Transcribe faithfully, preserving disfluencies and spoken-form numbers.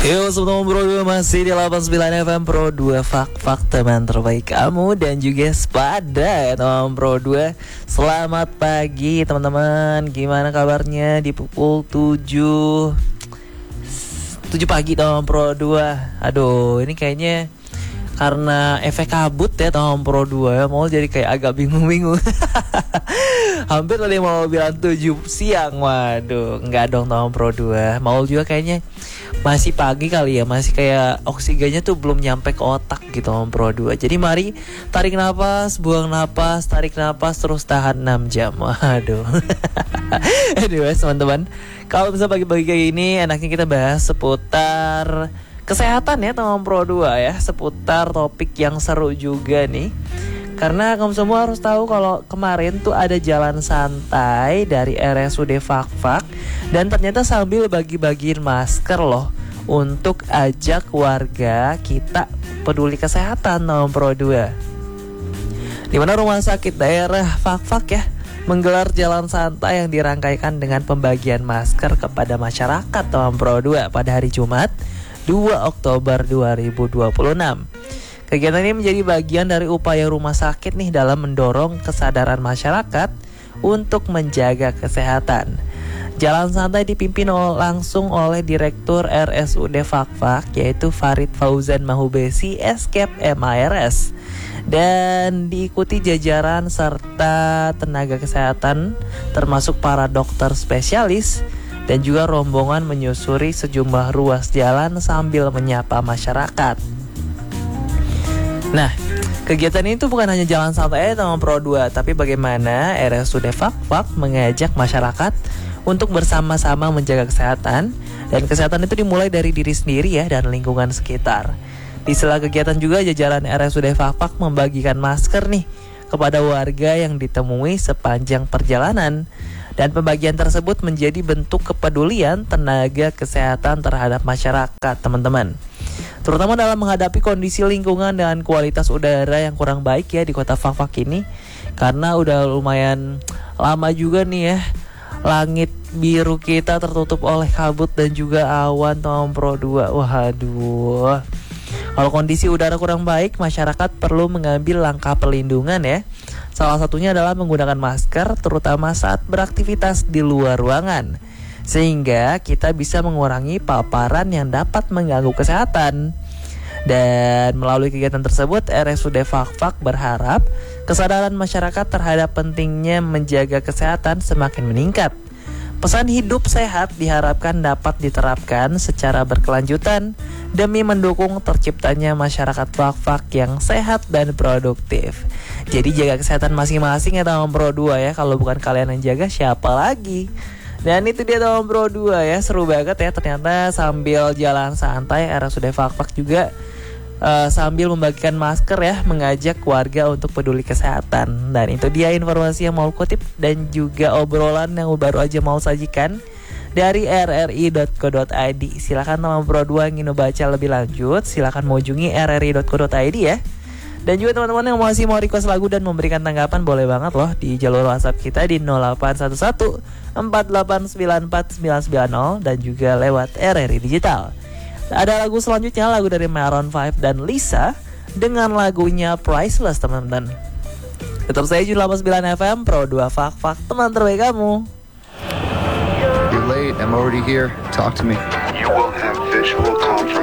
Yo, semua Pro dua masih di delapan puluh sembilan F M Pro dua, Fak-Fak teman terbaik kamu dan juga Spada teman Pro dua. Selamat pagi teman-teman. Gimana kabarnya di pukul tujuh tujuh pagi teman Pro dua. Aduh, ini kayaknya karena efek kabut ya teman Pro dua ya, mau jadi kayak agak bingung-bingung. Hampir tadi mau bilang tujuh siang. Waduh, enggak dong teman Pro dua. Mau juga kayaknya masih pagi kali ya, masih kayak oksigennya tuh belum nyampe ke otak gitu Om Pro dua. Jadi mari tarik napas, buang napas, tarik napas, terus tahan enam jam. Waduh. Anyways teman-teman, kalau bisa pagi-pagi kayak gini enaknya kita bahas seputar kesehatan ya teman Pro dua ya, seputar topik yang seru juga nih. Karena kamu semua harus tahu kalau kemarin tuh ada jalan santai dari R S U D Fak-Fak, dan ternyata sambil bagi-bagiin masker loh untuk ajak warga kita peduli kesehatan nomor Pro dua. Dimana rumah sakit daerah Fak-Fak ya menggelar jalan santai yang dirangkaikan dengan pembagian masker kepada masyarakat nomor Pro dua pada hari Jumat dua Oktober dua ribu dua puluh enam. Kegiatan ini menjadi bagian dari upaya rumah sakit nih dalam mendorong kesadaran masyarakat untuk menjaga kesehatan. Jalan santai dipimpin langsung oleh Direktur R S U D Fak-Fak yaitu Farid Fauzan Mahubesi S K E P M A R S, dan diikuti jajaran serta tenaga kesehatan termasuk para dokter spesialis, dan juga rombongan menyusuri sejumlah ruas jalan sambil menyapa masyarakat. Nah, kegiatan ini tuh bukan hanya jalan santai teman Pro dua, tapi bagaimana R S U D Fak-Fak mengajak masyarakat untuk bersama-sama menjaga kesehatan, dan kesehatan itu dimulai dari diri sendiri ya dan lingkungan sekitar. Di sela kegiatan juga jajaran R S U D Fak-Fak membagikan masker nih kepada warga yang ditemui sepanjang perjalanan, dan pembagian tersebut menjadi bentuk kepedulian tenaga kesehatan terhadap masyarakat teman-teman, terutama dalam menghadapi kondisi lingkungan dan kualitas udara yang kurang baik ya di kota Fak-Fak ini. Karena udah lumayan lama juga nih ya langit biru kita tertutup oleh kabut dan juga awan teman Pro dua. Waduh, kalau kondisi udara kurang baik, masyarakat perlu mengambil langkah perlindungan ya. Salah satunya adalah menggunakan masker terutama saat beraktivitas di luar ruangan, sehingga kita bisa mengurangi paparan yang dapat mengganggu kesehatan. Dan melalui kegiatan tersebut, R S U D Fak-Fak berharap kesadaran masyarakat terhadap pentingnya menjaga kesehatan semakin meningkat. Pesan hidup sehat diharapkan dapat diterapkan secara berkelanjutan demi mendukung terciptanya masyarakat Fak-Fak yang sehat dan produktif. Jadi jaga kesehatan masing-masing ya teman Pro dua ya. Kalau bukan kalian yang jaga, siapa lagi? Dan itu dia teman Pro dua ya, seru banget ya. Ternyata sambil jalan santai R S U D Fak-Fak juga uh, sambil membagikan masker ya, mengajak warga untuk peduli kesehatan. Dan itu dia informasi yang mau kutip dan juga obrolan yang baru aja mau sajikan dari r r i dot co dot i d. Silakan teman Pro dua yang ingin baca lebih lanjut, silakan mengunjungi r r i dot co dot i d ya. Dan juga teman-teman yang masih mau request lagu dan memberikan tanggapan, boleh banget loh di jalur WhatsApp kita di nol delapan satu satu empat delapan sembilan empat sembilan sembilan nol, dan juga lewat R R I Digital. Ada lagu selanjutnya, lagu dari Maroon five dan Lisa dengan lagunya Priceless teman-teman. Tetap saya di delapan puluh sembilan F M Pro dua, Fak-Fak teman terbaik kamu. You're late, I'm already here. Talk to me. You will have visual confirmation.